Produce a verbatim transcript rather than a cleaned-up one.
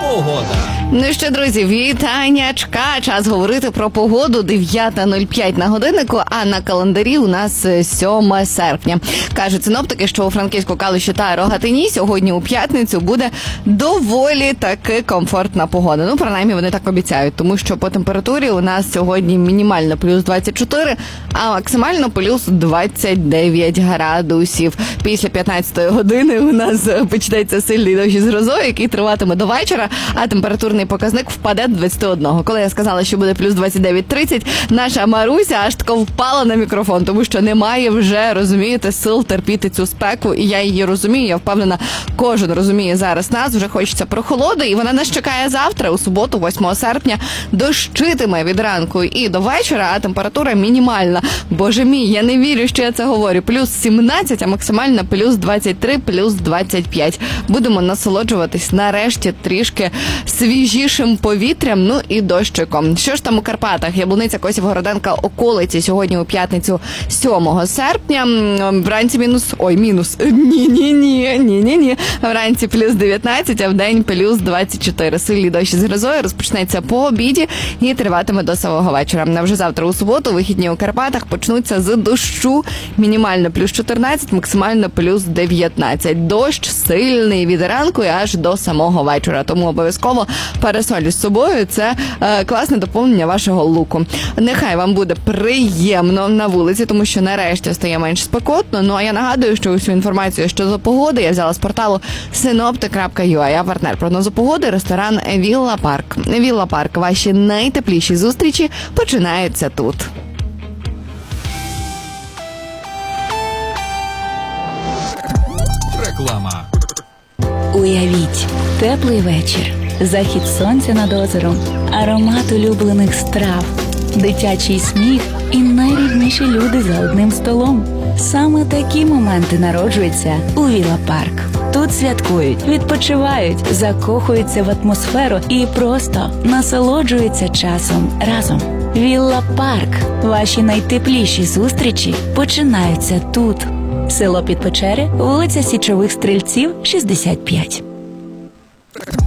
Погода. Ну що, друзі, вітаннячка! Час говорити про погоду. дев'ята нуль п'ять на годиннику, а на календарі у нас сьоме серпня. Кажуть синоптики, що у Франківську, Калуші та Рогатині сьогодні у п'ятницю буде доволі таки комфортна погода. Ну, принаймні, вони так обіцяють, тому що по температурі у нас сьогодні мінімально плюс двадцять чотири, а максимально плюс двадцять дев'ять градусів. Після п'ятнадцятої години у нас почнеться сильний дощ із грозою, який триватиме до вечора, а температурний показник впаде до двадцять один. Коли я сказала, що буде плюс двадцять дев'ять тридцять, наша Маруся аж тако впала на мікрофон, тому що немає вже, розумієте, сил терпіти цю спеку, і я її розумію, я впевнена, кожен розуміє зараз нас, вже хочеться прохолоди, і вона нас чекає завтра, у суботу, восьмого серпня, дощитиме від ранку і до вечора, а температура мінімальна. Боже мій, я не вірю, що я це говорю. Плюс сімнадцять, а максимально плюс двадцять три, плюс двадцять п'ять. Будемо насолоджуватись нарешті трішки свіжішим повітрям, ну і дощиком. Що ж там у Карпатах? Яблуниця, Косів, Городенка, околиці сьогодні у п'ятницю сьомого серпня. Вранці мінус, ой, мінус, ні-ні-ні, ні-ні-ні. Вранці плюс дев'ятнадцять, а вдень плюс двадцять чотири. Сильний дощ з грозою розпочнеться по обіді і триватиме до самого вечора. А вже завтра у суботу вихідні у Карпатах почнуться з дощу. Мінімально плюс чотирнадцять, максимально плюс дев'ятнадцять. Дощ сильний від ранку і аж до самого вечора. Тому обов'язково парасоль з собою – це е, класне доповнення вашого луку. Нехай вам буде приємно на вулиці, тому що нарешті стає менш спекотно. Ну а я нагадую, що усю інформацію щодо погоди я взяла з порталу синоптик крапка ю а. Я партнер прогнозу погоди, ресторан Вілла Парк. Вілла Парк. Ваші найтепліші зустрічі починаються тут. Реклама. Уявіть, теплий вечір, захід сонця над озером, аромат улюблених страв, дитячий сміх і найрідніші люди за одним столом. Саме такі моменти народжуються у Вілла Парк. Тут святкують, відпочивають, закохуються в атмосферу і просто насолоджуються часом разом. Вілла Парк. Ваші найтепліші зустрічі починаються тут. Село Підпечери, вулиця Січових Стрільців, шістдесят п'ять.